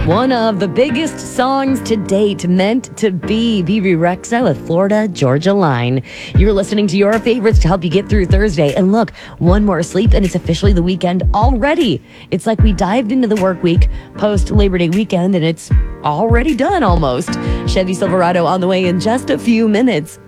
One of the biggest songs to date, Meant to Be, BB Rexa with Florida Georgia Line. You're listening to your favorites to help you get through Thursday. And look, one more sleep and it's officially the weekend already. It's like we dived into the work week post Labor Day weekend and it's already done almost. Chevy Silverado on the way in just a few minutes.